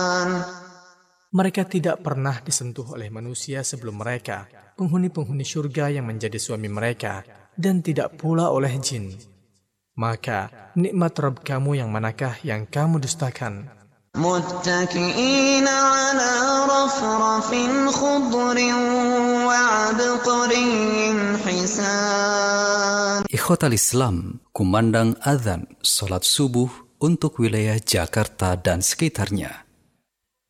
Mereka tidak pernah disentuh oleh manusia sebelum mereka, penghuni-penghuni surga yang menjadi suami mereka, dan tidak pula oleh jin. Maka nikmat Rabb kamu yang manakah yang kamu dustakan? متكئين على رفرف خضر وعبقري حسان. Ikhwatal Islam, kumandang azan salat subuh untuk wilayah Jakarta dan sekitarnya.